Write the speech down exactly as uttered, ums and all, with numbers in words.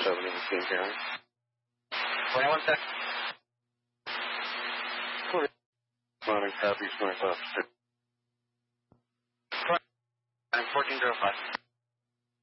seven in King County. twenty-one sec. Morning, Southeast North Officer. fourteen zero five.